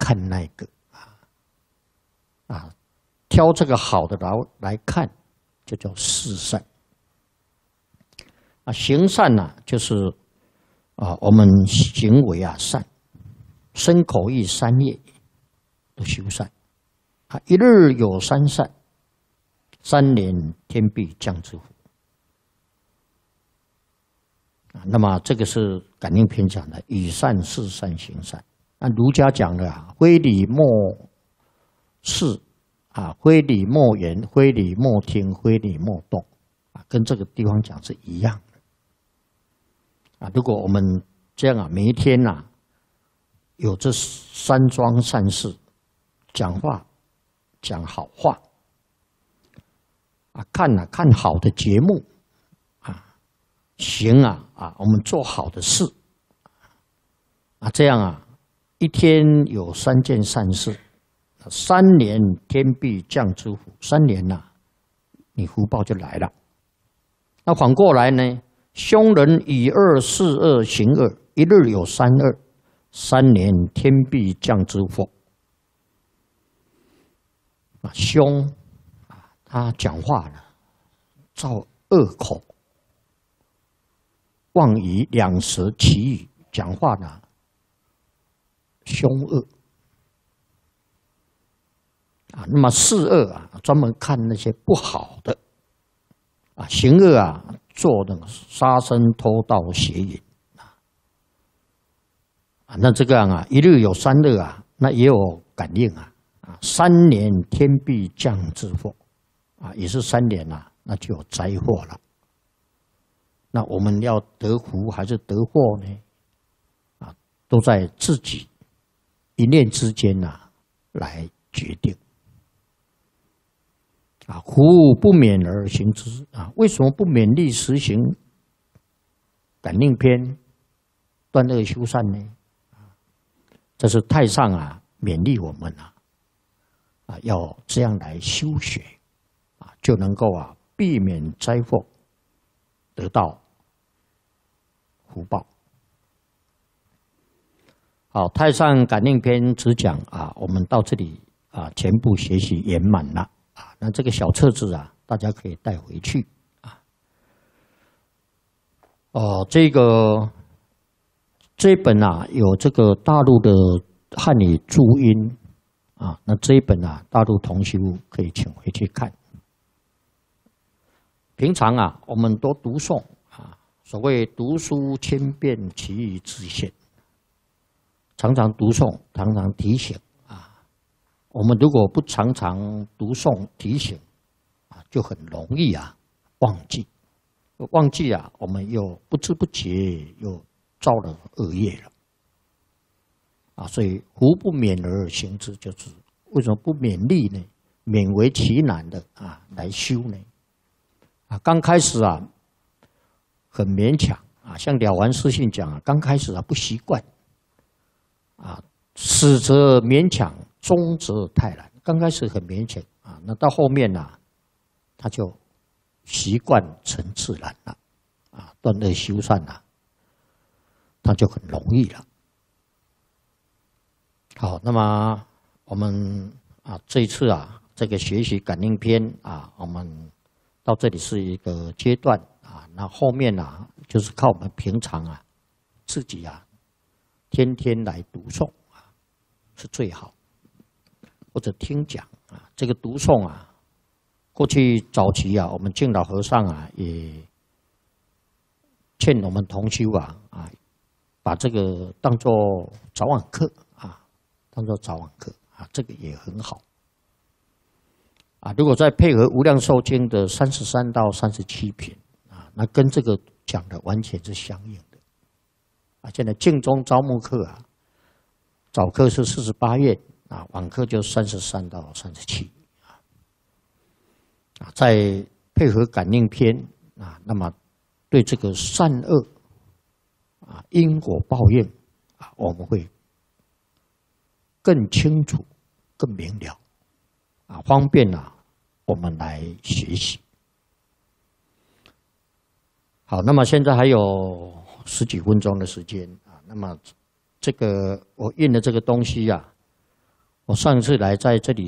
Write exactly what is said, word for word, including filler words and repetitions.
看那个啊啊，挑这个好的来来看，就叫事善。啊，行善呐、啊，就是啊，我们行为啊善，身口意三业都修善。啊，一日有三善，三年天必降之福。啊，那么这个是感应篇讲的，以善事善行善。那儒家讲的啊，非礼莫视啊，非礼莫言，非礼莫听，非礼莫动啊，跟这个地方讲是一样的。啊，如果我们这样啊，每一天呐、啊，有这三桩善事，讲话讲好话，啊，看啊看好的节目，啊，行啊啊，我们做好的事，啊，这样啊，一天有三件善事，三年天必降之福，三年呐、啊，你福报就来了。那反过来呢？凶人以恶事恶行恶，一日有三恶，三年天必降之福。啊，凶啊，他讲话呢，造恶口，妄以两舌绮语，讲话呢，凶恶啊。那么事恶啊，专门看那些不好的啊，行恶啊。做那个杀生、偷盗、邪淫啊，啊，那这个样啊，一日有三恶啊，那也有感应啊，啊，三年天必降之祸，啊，也是三年啊，那就有灾祸了。那我们要得福还是得祸呢？啊，都在自己一念之间呐、啊、来决定。啊，夫不勉而行之啊！为什么不勉力实行感应篇、断恶修善呢？啊，这是太上啊勉励我们啊，啊要这样来修学啊，就能够啊避免灾祸，得到福报。好，太上感应篇只讲啊，我们到这里啊全部学习圆满了。啊，那这个小册子啊，大家可以带回去啊。哦，这个这一本啊，有这个大陆的汉语注音啊，那这一本啊，大陆同修可以请回去看。平常啊，我们都读诵啊，所谓读书千遍，其义自现。常常读诵，常常提醒。我们如果不常常读诵提醒，啊，就很容易啊忘记，忘记啊，我们又不知不觉又造了恶业了，啊，所以夫不勉而行之，就是为什么不勉励呢？勉为其难的啊来修呢？啊，刚开始啊很勉强啊，像了凡四训讲啊，刚开始啊不习惯，啊，始则勉强。中则泰然，刚开始很勉强啊，那到后面呢、啊，他就习惯成自然了，啊，断恶修善了，他就很容易了。好，那么我们啊这一次啊这个学习感应篇啊，我们到这里是一个阶段啊，那后面呢、啊、就是靠我们平常啊自己啊天天来读诵啊是最好。或者听讲啊，这个读诵啊，过去早期啊，我们敬老和尚啊，也劝我们同修啊啊，把这个当作早晚课啊，当作早晚课啊，这个也很好啊。如果再配合《无量寿经》的三十三到三十七品啊，那跟这个讲的完全是相应的啊。现在净宗招募课啊，早课是四十八愿。啊，晚课就三十三到三十七啊，啊，再配合感应篇啊，那么对这个善恶啊、因果报应啊，我们会更清楚、更明了啊，方便啊，我们来学习。好，那么现在还有十几分钟的时间啊，那么这个我印的这个东西啊。 我上次来在这里。